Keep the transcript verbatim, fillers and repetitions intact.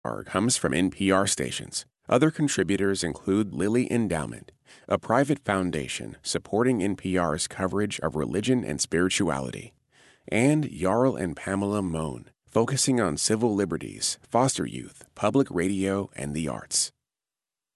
comes from N P R stations. Other contributors include Lilly Endowment, a private foundation supporting N P R's coverage of religion and spirituality, and Jarl and Pamela Mohn, focusing on civil liberties, foster youth, public radio, and the arts.